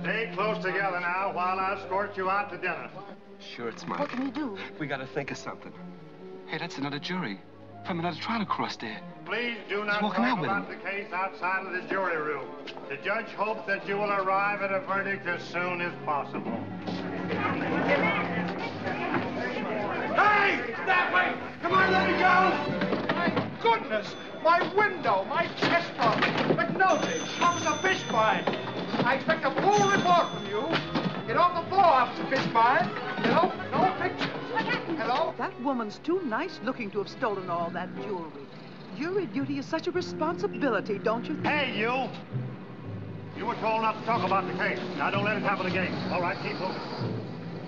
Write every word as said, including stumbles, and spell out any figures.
Stay close together now while I escort you out to dinner. Sure, it's Mike. What can we do? We gotta think of something. Hey, that's another jury. From another trial across there. Please do not walking talk out with about him. the case outside of the jury room. The judge hopes that you will arrive at a verdict as soon as possible. Hey! That way! Come on, let me go! My goodness! My window, my chest rug, McNulty, Officer Fishbine. I expect a full report from you. Get off the floor, Officer Fishbine. You know, no pictures. Hello? That woman's too nice looking to have stolen all that jewelry. Jury duty is such a responsibility, don't you think? Hey, you! You were told not to talk about the case. Now, don't let it happen again. All right, keep moving.